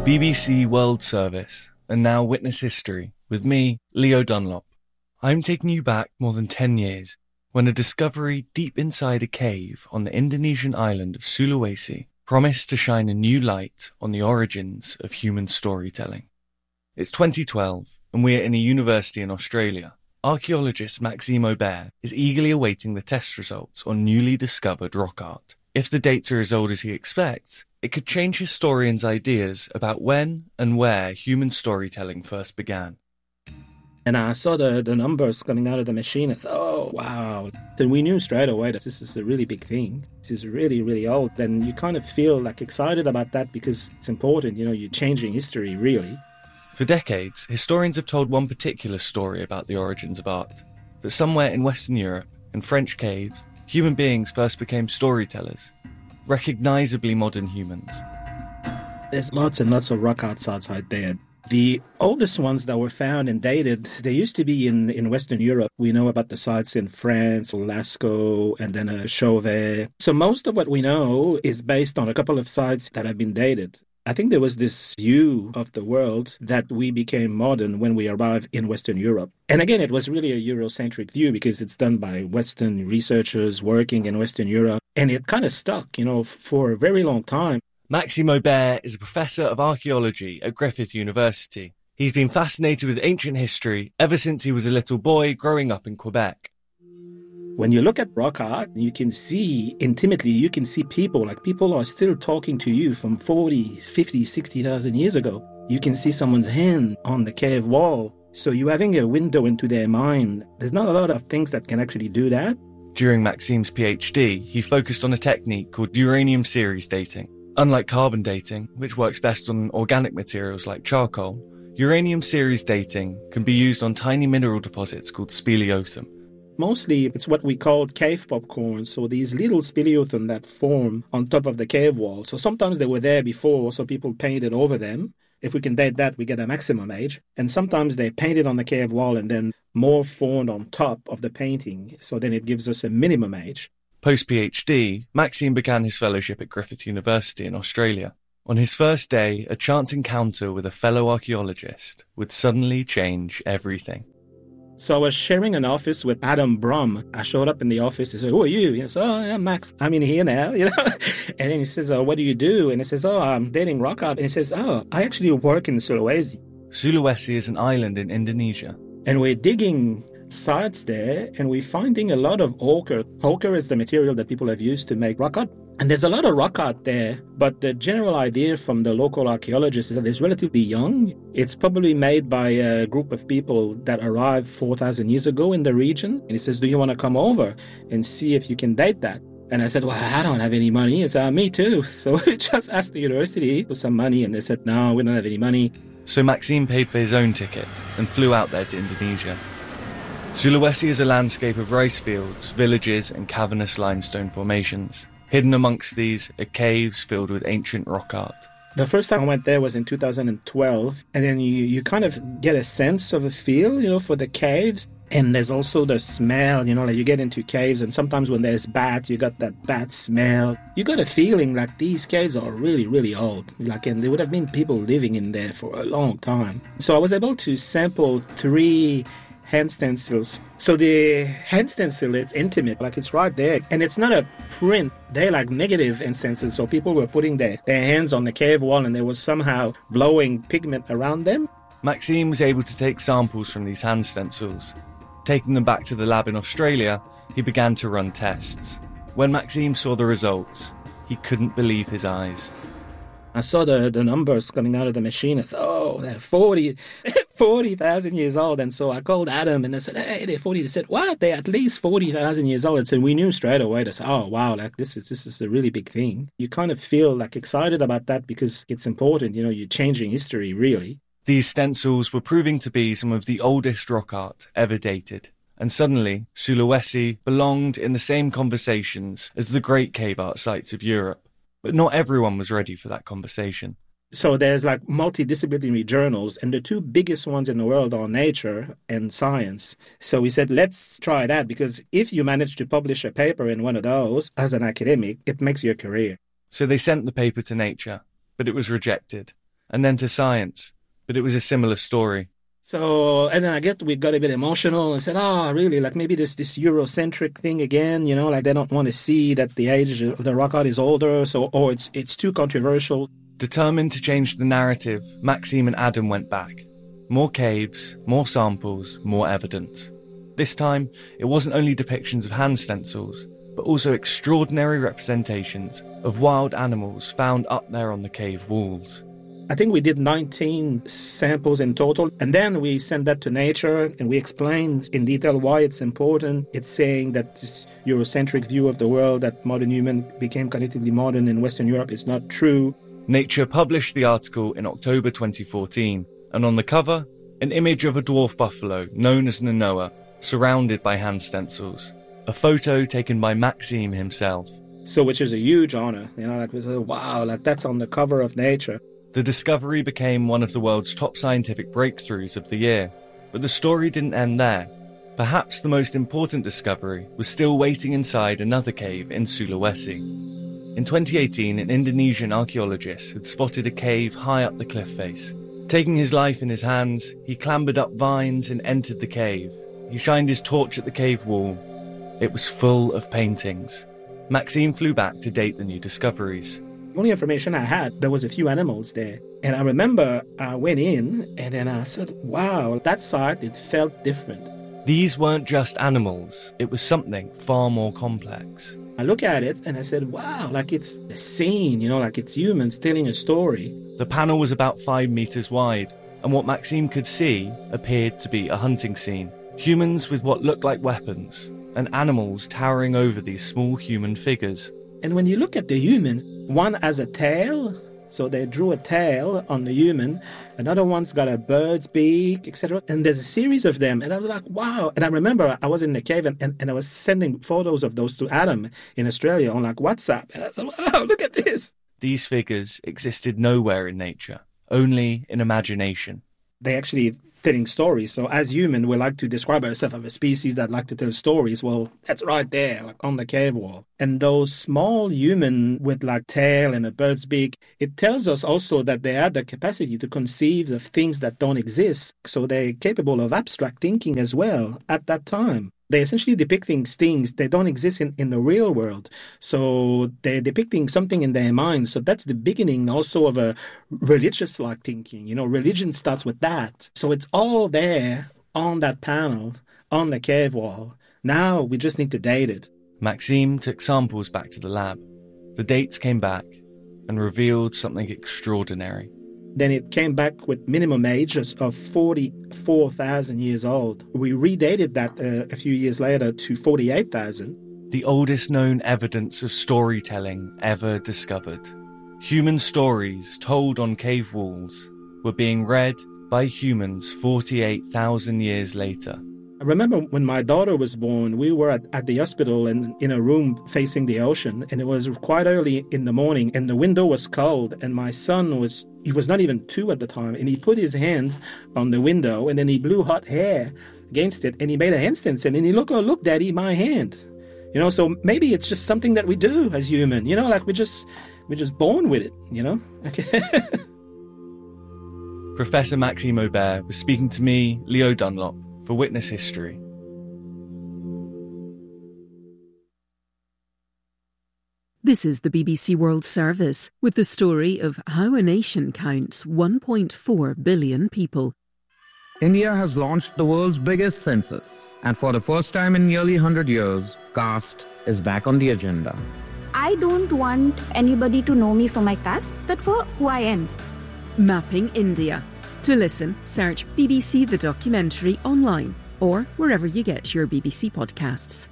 BBC World Service, and now Witness History, with me, Leo Dunlop. I'm taking you back more than 10 years, when a discovery deep inside a cave on the Indonesian island of Sulawesi promised to shine a new light on the origins of human storytelling. It's 2012, and we're in a university in Australia. Archaeologist Maxime Aubert is eagerly awaiting the test results on newly discovered rock art. If the dates are as old as he expects, it could change historians' ideas about when and where human storytelling first began. And I saw the numbers coming out of the machine. I said, oh, wow. And we knew straight away that this is a really big thing. This is really, really old. And you kind of feel like excited about that because it's important. You know, you're changing history, really. For decades, historians have told one particular story about the origins of art. That somewhere in Western Europe, in French caves, human beings first became storytellers. Recognisably modern humans. There's lots and lots of rock art sites out there. The oldest ones that were found and dated, they used to be in Western Europe. We know about the sites in France, Lascaux, and then Chauvet. So most of what we know is based on a couple of sites that have been dated. I think there was this view of the world that we became modern when we arrived in Western Europe. And again, it was really a Eurocentric view because it's done by Western researchers working in Western Europe. And it kind of stuck, for a very long time. Maxime Aubert is a professor of archaeology at Griffith University. He's been fascinated with ancient history ever since he was a little boy growing up in Quebec. When you look at rock art, you can see intimately, you can see people are still talking to you from 40, 50, 60,000 years ago. You can see someone's hand on the cave wall. So you're having a window into their mind. There's not a lot of things that can actually do that. During Maxime's PhD, he focused on a technique called uranium series dating. Unlike carbon dating, which works best on organic materials like charcoal, uranium series dating can be used on tiny mineral deposits called speleothem. Mostly, it's what we call cave popcorn, so these little speleothem that form on top of the cave wall. So sometimes they were there before, so people painted over them. If we can date that, we get a maximum age. And sometimes they painted on the cave wall and then more formed on top of the painting, so then it gives us a minimum age. Post-PhD, Maxime began his fellowship at Griffith University in Australia. On his first day, a chance encounter with a fellow archaeologist would suddenly change everything. So I was sharing an office with Adam Brum. I showed up in the office. He said, who are you? He said, oh, yeah, Max. I'm in here now, And then he says, what do you do? And he says, I'm dating rock art. And he says, I actually work in Sulawesi. Sulawesi is an island in Indonesia. And we're digging sites there, and we're finding a lot of ochre. Ochre is the material that people have used to make rock art. And there's a lot of rock art there, but the general idea from the local archaeologists is that it's relatively young. It's probably made by a group of people that arrived 4,000 years ago in the region. And he says, do you want to come over and see if you can date that? And I said, well, I don't have any money. He said, me too. So we just asked the university for some money, and they said, no, we don't have any money. So Maxime paid for his own ticket and flew out there to Indonesia. Sulawesi is a landscape of rice fields, villages, and cavernous limestone formations. Hidden amongst these are caves filled with ancient rock art. The first time I went there was in 2012, and then you kind of get a sense of a feel, for the caves. And there's also the smell, like you get into caves, and sometimes when there's bat, you got that bat smell. You got a feeling like these caves are really, really old. And there would have been people living in there for a long time. So I was able to sample 3 hand stencils. So the hand stencil, it's intimate, it's right there. And it's not a print. They're like negative instances. So people were putting their hands on the cave wall and they were somehow blowing pigment around them. Maxime was able to take samples from these hand stencils. Taking them back to the lab in Australia, he began to run tests. When Maxime saw the results, he couldn't believe his eyes. I saw the numbers coming out of the machine. I said, oh, they're 40,000 years old. And so I called Adam and I said, hey, they're 40. They said, what? They're at least 40,000 years old. And so we knew straight away. They said, oh, wow, this is a really big thing. You kind of feel excited about that because it's important. You're changing history, really. These stencils were proving to be some of the oldest rock art ever dated. And suddenly, Sulawesi belonged in the same conversations as the great cave art sites of Europe. But not everyone was ready for that conversation. So there's multidisciplinary journals, and the 2 biggest ones in the world are Nature and Science. So we said, let's try that, because if you manage to publish a paper in one of those as an academic, it makes your career. So they sent the paper to Nature, but it was rejected. and then to science, but it was a similar story. So, and then we got a bit emotional and said, really, like maybe this Eurocentric thing again, like they don't want to see that the age of the rock art is older, or it's too controversial. Determined to change the narrative, Maxime and Adam went back. More caves, more samples, more evidence. This time, it wasn't only depictions of hand stencils, but also extraordinary representations of wild animals found up there on the cave walls. I think we did 19 samples in total, and then we sent that to Nature, and we explained in detail why it's important. It's saying that this Eurocentric view of the world, that modern human became collectively modern in Western Europe, is not true. Nature published the article in October 2014, and on the cover, an image of a dwarf buffalo known as Nanoa, surrounded by hand stencils. A photo taken by Maxime himself. So, which is a huge honor, we said, wow, that's on the cover of Nature. The discovery became one of the world's top scientific breakthroughs of the year, but the story didn't end there. Perhaps the most important discovery was still waiting inside another cave in Sulawesi. In 2018, an Indonesian archaeologist had spotted a cave high up the cliff face. Taking his life in his hands, he clambered up vines and entered the cave. He shined his torch at the cave wall. It was full of paintings. Maxime flew back to date the new discoveries. The only information I had, there was a few animals there. And I remember I went in and then I said, wow, that site, it felt different. These weren't just animals. It was something far more complex. I look at it and I said, wow, it's a scene, it's humans telling a story. The panel was about 5 meters wide, and what Maxime could see appeared to be a hunting scene. Humans with what looked like weapons, and animals towering over these small human figures. And when you look at the human, one has a tail, so they drew a tail on the human. Another one's got a bird's beak, etc. And there's a series of them. And I was like, wow. And I remember I was in the cave and I was sending photos of those to Adam in Australia on WhatsApp. And I said, wow, look at this. These figures existed nowhere in nature, only in imagination. They actually telling stories. So as human, we like to describe ourselves as a species that like to tell stories. Well, that's right there, on the cave wall. And those small human with tail and a bird's beak, it tells us also that they had the capacity to conceive of things that don't exist. So they're capable of abstract thinking as well at that time. They're essentially depicting things that don't exist in the real world. So they're depicting something in their mind. So that's the beginning also of a religious-like thinking. Religion starts with that. So it's all there on that panel, on the cave wall. Now we just need to date it. Maxime took samples back to the lab. The dates came back and revealed something extraordinary. Then it came back with minimum ages of 44,000 years old. We redated that a few years later to 48,000. The oldest known evidence of storytelling ever discovered. Human stories told on cave walls were being read by humans 48,000 years later. I remember when my daughter was born, we were at the hospital and in a room facing the ocean, and it was quite early in the morning, and the window was cold, and my son was not even 2 at the time, and he put his hand on the window, and then he blew hot air against it, and he made a handstand, and he look, Daddy, my hand. So maybe it's just something that we do as human, we're just born with it, Professor Maxime Aubert was speaking to me, Leo Dunlop, for Witness History. This is the BBC World Service with the story of how a nation counts 1.4 billion people. India has launched the world's biggest census, and for the first time in nearly 100 years, caste is back on the agenda. I don't want anybody to know me for my caste, but for who I am. Mapping India. To listen, search BBC The Documentary online or wherever you get your BBC podcasts.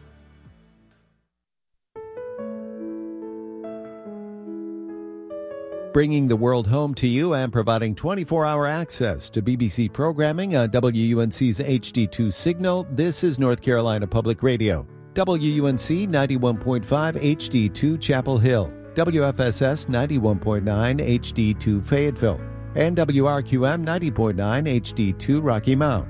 Bringing the world home to you and providing 24-hour access to BBC programming on WUNC's HD2 signal, this is North Carolina Public Radio. WUNC 91.5 HD2 Chapel Hill, WFSS 91.9 HD2 Fayetteville, and WRQM 90.9 HD2 Rocky Mount.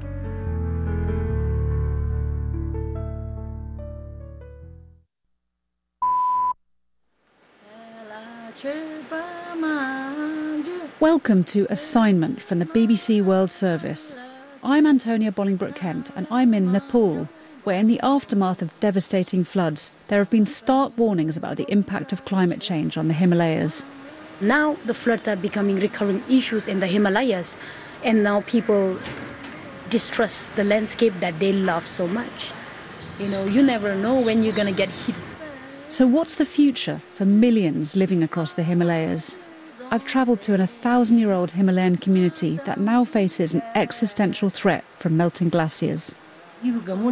Welcome to Assignment from the BBC World Service. I'm Antonia Bolingbroke-Kent and I'm in Nepal, where in the aftermath of devastating floods, there have been stark warnings about the impact of climate change on the Himalayas. Now the floods are becoming recurring issues in the Himalayas, and now people distrust the landscape that they love so much. You never know when you're going to get hit. So what's the future for millions living across the Himalayas? I've travelled to an 1,000-year-old Himalayan community that now faces an existential threat from melting glaciers. We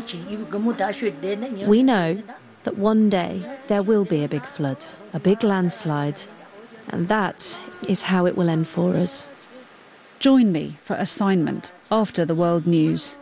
know that one day there will be a big flood, a big landslide, and that is how it will end for us. Join me for Assignment after the world news.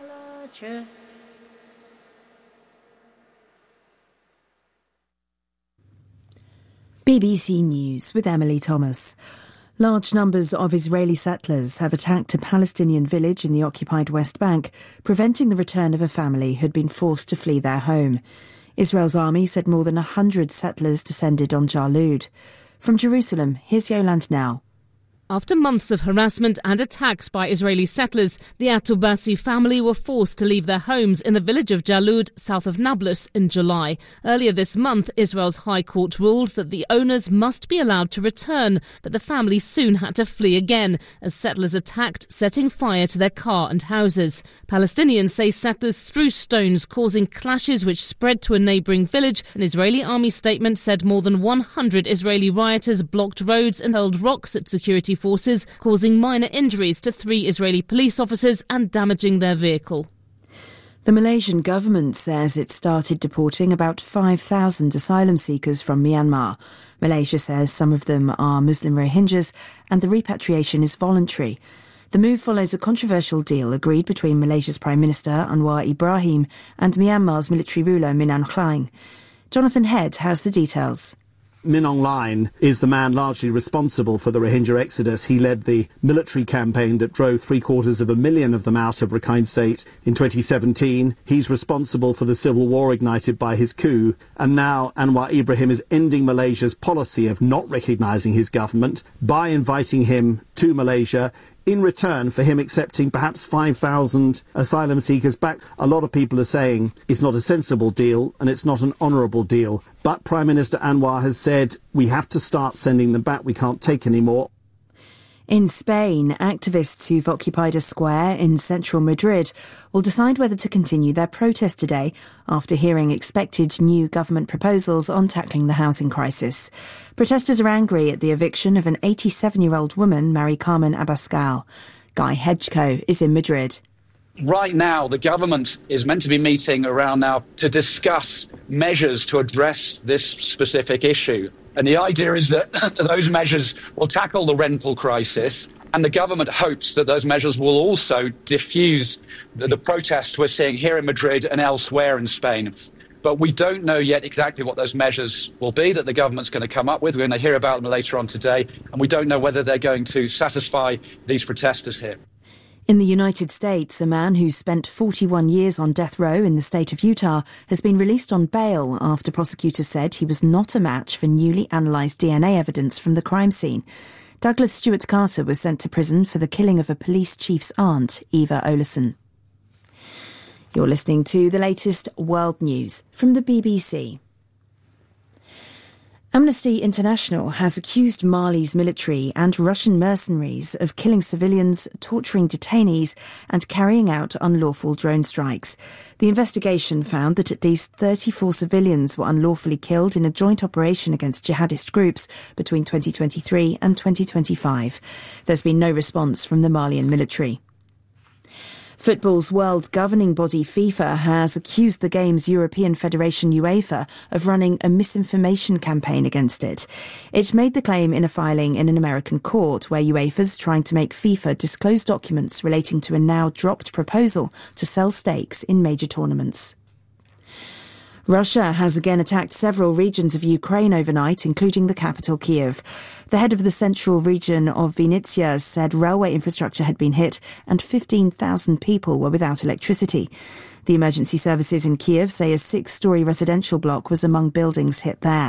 BBC News with Emily Thomas. Large numbers of Israeli settlers have attacked a Palestinian village in the occupied West Bank, preventing the return of a family who had been forced to flee their home. Israel's army said more than 100 settlers descended on Jalud. From Jerusalem, here's Yolande Nell. After months of harassment and attacks by Israeli settlers, the Atubasi family were forced to leave their homes in the village of Jalud, south of Nablus, in July. Earlier this month, Israel's High Court ruled that the owners must be allowed to return, but the family soon had to flee again as settlers attacked, setting fire to their car and houses. Palestinians say settlers threw stones, causing clashes which spread to a neighbouring village. An Israeli army statement said more than 100 Israeli rioters blocked roads and hurled rocks at security forces, causing minor injuries to 3 Israeli police officers and damaging their vehicle. The Malaysian government says it started deporting about 5,000 asylum seekers from Myanmar. Malaysia says some of them are Muslim Rohingyas and the repatriation is voluntary. The move follows a controversial deal agreed between Malaysia's Prime Minister Anwar Ibrahim and Myanmar's military ruler Min Aung Hlaing. Jonathan Head has the details. Min Aung Hlaing is the man largely responsible for the Rohingya exodus. He led the military campaign that drove 750,000 of them out of Rakhine State in 2017. He's responsible for the civil war ignited by his coup. And now Anwar Ibrahim is ending Malaysia's policy of not recognising his government by inviting him to Malaysia in return for him accepting perhaps 5,000 asylum seekers back. A lot of people are saying it's not a sensible deal and it's not an honourable deal. But Prime Minister Anwar has said we have to start sending them back. We can't take any more. In Spain, activists who've occupied a square in central Madrid will decide whether to continue their protest today after hearing expected new government proposals on tackling the housing crisis. Protesters are angry at the eviction of an 87-year-old woman, Mari Carmen Abascal. Guy Hedgecoe is in Madrid. Right now, the government is meant to be meeting around now to discuss measures to address this specific issue. And the idea is that those measures will tackle the rental crisis, and the government hopes that those measures will also diffuse the protests we're seeing here in Madrid and elsewhere in Spain. But we don't know yet exactly what those measures will be that the government's going to come up with. We're going to hear about them later on today, and we don't know whether they're going to satisfy these protesters here. In the United States, a man who spent 41 years on death row in the state of Utah has been released on bail after prosecutors said he was not a match for newly analysed DNA evidence from the crime scene. Douglas Stewart Carter was sent to prison for the killing of a police chief's aunt, Eva Oleson. You're listening to the latest world news from the BBC. Amnesty International has accused Mali's military and Russian mercenaries of killing civilians, torturing detainees and carrying out unlawful drone strikes. The investigation found that at least 34 civilians were unlawfully killed in a joint operation against jihadist groups between 2023 and 2025. There's been no response from the Malian military. Football's world governing body FIFA has accused the game's European Federation UEFA of running a misinformation campaign against it. It made the claim in a filing in an American court where UEFA's trying to make FIFA disclose documents relating to a now dropped proposal to sell stakes in major tournaments. Russia has again attacked several regions of Ukraine overnight, including the capital, Kyiv. The head of the central region of Vinnytsia said railway infrastructure had been hit and 15,000 people were without electricity. The emergency services in Kyiv say a 6-storey residential block was among buildings hit there.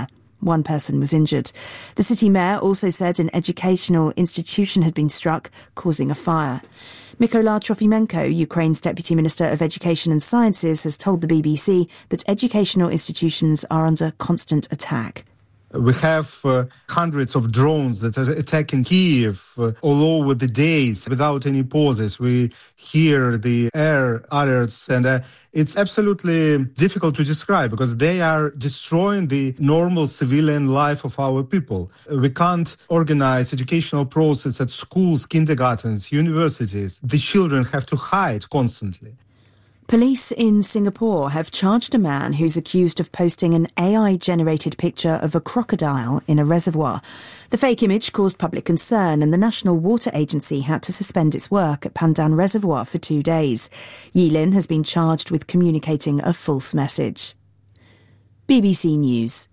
One person was injured. The city mayor also said an educational institution had been struck, causing a fire. Mykola Trofimenko, Ukraine's Deputy Minister of Education and Sciences, has told the BBC that educational institutions are under constant attack. We have hundreds of drones that are attacking Kiev all over the days without any pauses. We hear the air alerts, and it's absolutely difficult to describe because they are destroying the normal civilian life of our people. We can't organize educational process at schools, kindergartens, universities. The children have to hide constantly. Police in Singapore have charged a man who's accused of posting an AI-generated picture of a crocodile in a reservoir. The fake image caused public concern, and the National Water Agency had to suspend its work at Pandan Reservoir for 2 days. Yilin has been charged with communicating a false message. BBC News.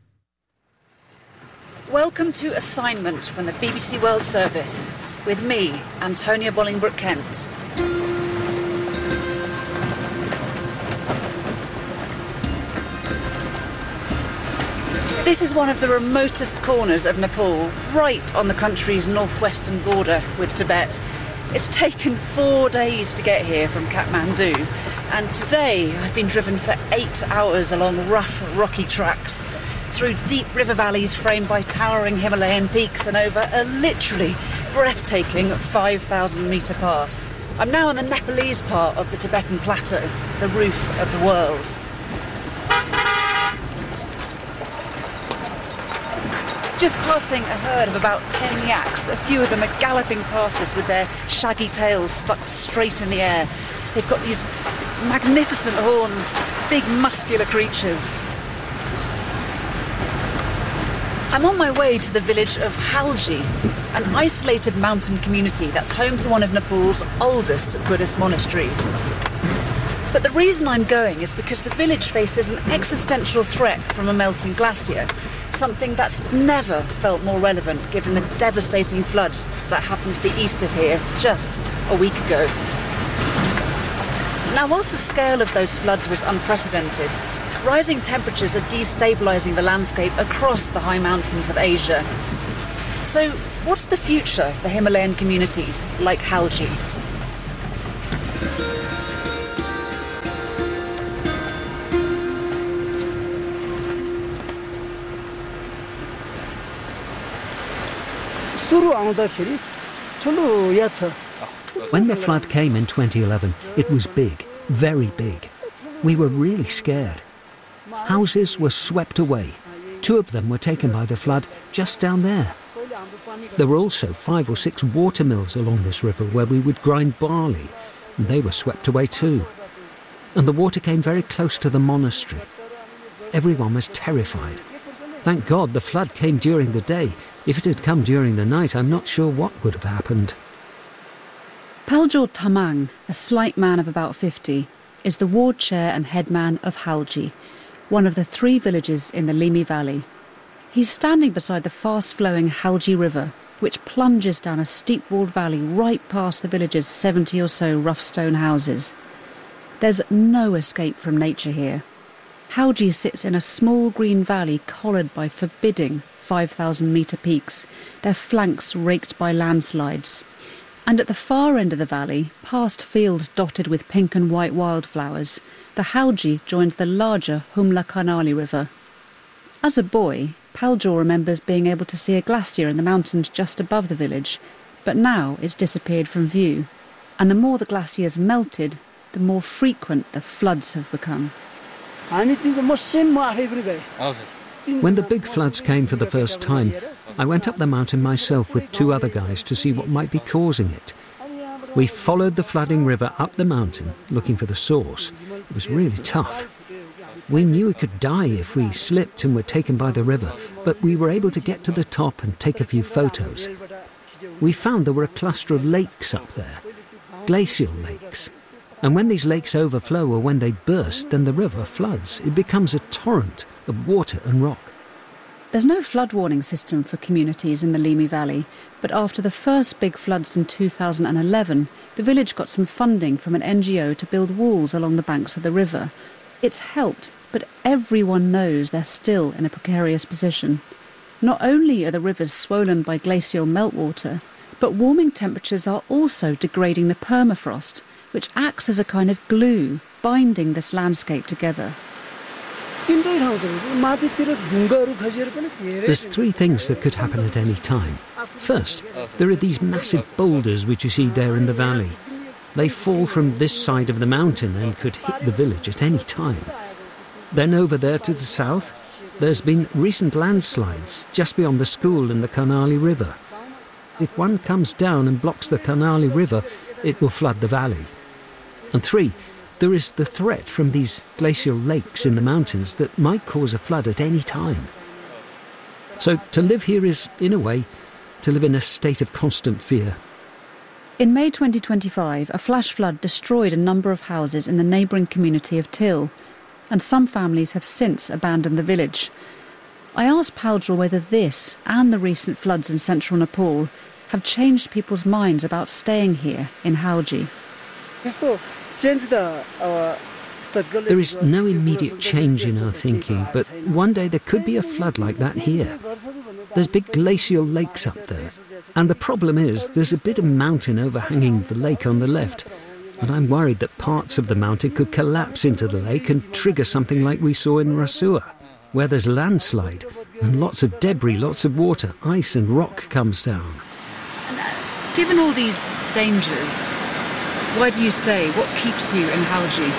Welcome to Assignment from the BBC World Service with me, Antonia Bolingbroke-Kent. This is one of the remotest corners of Nepal, right on the country's northwestern border with Tibet. It's taken 4 days to get here from Kathmandu, and today I've been driven for 8 hours along rough, rocky tracks, through deep river valleys framed by towering Himalayan peaks and over a literally breathtaking 5,000-metre pass. I'm now on the Nepalese part of the Tibetan Plateau, the roof of the world. Just passing a herd of about 10 yaks. A few of them are galloping past us with their shaggy tails stuck straight in the air. They've got these magnificent horns, big muscular creatures. I'm on my way to the village of Halji, an isolated mountain community that's home to one of Nepal's oldest Buddhist monasteries. But the reason I'm going is because the village faces an existential threat from a melting glacier, something that's never felt more relevant given the devastating floods that happened to the east of here just a week ago. Now, whilst the scale of those floods was unprecedented, rising temperatures are destabilising the landscape across the high mountains of Asia. So, what's the future for Himalayan communities like Halji? When the flood came in 2011, it was big, very big. We were really scared. Houses were swept away. 2 of them were taken by the flood just down there. There were also 5 or 6 water mills along this river where we would grind barley, and they were swept away too. And the water came very close to the monastery. Everyone was terrified. Thank God the flood came during the day. If it had come during the night, I'm not sure what would have happened. Paljor Tamang, a slight man of about 50, is the ward chair and headman of Halji, one of the 3 villages in the Limi Valley. He's standing beside the fast-flowing Halji River, which plunges down a steep-walled valley right past the village's 70 or so rough stone houses. There's no escape from nature here. Halji sits in a small green valley collared by forbidding 5,000-metre peaks, their flanks raked by landslides. And at the far end of the valley, past fields dotted with pink and white wildflowers, the Halji joins the larger Humla Karnali River. As a boy, Paljor remembers being able to see a glacier in the mountains just above the village, but now it's disappeared from view. And the more the glaciers melted, the more frequent the floods have become. When the big floods came for the first time, I went up the mountain myself with 2 other guys to see what might be causing it. We followed the flooding river up the mountain, looking for the source. It was really tough. We knew we could die if we slipped and were taken by the river, but we were able to get to the top and take a few photos. We found there were a cluster of lakes up there, glacial lakes. And when these lakes overflow or when they burst, then the river floods. It becomes a torrent of water and rock. There's no flood warning system for communities in the Limi Valley, but after the first big floods in 2011, the village got some funding from an NGO to build walls along the banks of the river. It's helped, but everyone knows they're still in a precarious position. Not only are the rivers swollen by glacial meltwater, but warming temperatures are also degrading the permafrost, which acts as a kind of glue, binding this landscape together. There's three things that could happen at any time. First, there are these massive boulders which you see there in the valley. They fall from this side of the mountain and could hit the village at any time. Then over there to the south, there's been recent landslides just beyond the school and the Karnali River. If one comes down and blocks the Karnali River, it will flood the valley. And three, there is the threat from these glacial lakes in the mountains that might cause a flood at any time. So to live here is, in a way, to live in a state of constant fear. In May 2025, a flash flood destroyed a number of houses in the neighbouring community of Till, and some families have since abandoned the village. I asked Pauldrell whether this and the recent floods in central Nepal have changed people's minds about staying here in Hauji. There is no immediate change in our thinking, but one day there could be a flood like that here. There's big glacial lakes up there, and the problem is there's a bit of mountain overhanging the lake on the left, and I'm worried that parts of the mountain could collapse into the lake and trigger something like we saw in Rasua, where there's a landslide and lots of debris, lots of water, ice and rock comes down. Given all these dangers, why do you stay? What keeps you in Hauji?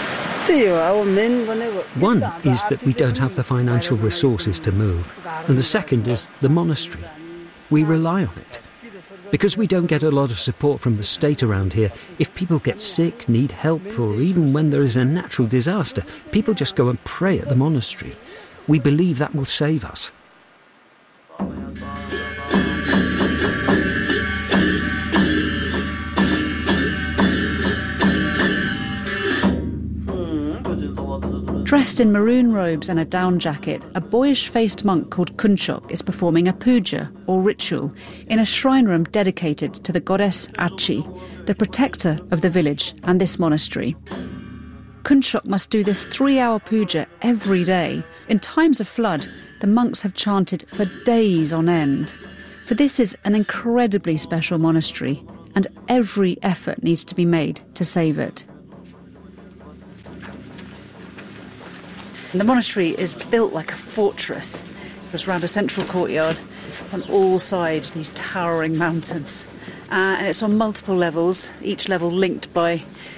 One is that we don't have the financial resources to move, and the second is the monastery. We rely on it. Because we don't get a lot of support from the state around here, if people get sick, need help, or even when there is a natural disaster, people just go and pray at the monastery. We believe that will save us. Dressed in maroon robes and a down jacket, a boyish-faced monk called Kunchok is performing a puja, or ritual, in a shrine room dedicated to the goddess Achi, the protector of the village and this monastery. Kunchok must do this 3-hour puja every day. In times of flood, the monks have chanted for days on end. For this is an incredibly special monastery, and every effort needs to be made to save it. The monastery is built like a fortress. It's around a central courtyard, on all sides these towering mountains. And it's on multiple levels, each level linked by